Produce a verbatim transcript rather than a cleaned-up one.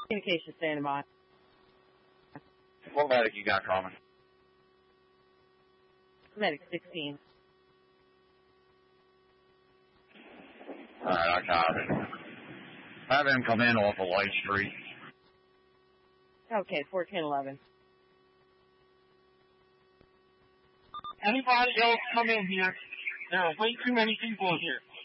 Communication standing by. What medic you got coming? Medic sixteen. Alright, I got it. Have him come in off of Light Street. Okay, fourteen eleven. Anybody else come in here? There are way too many people in here.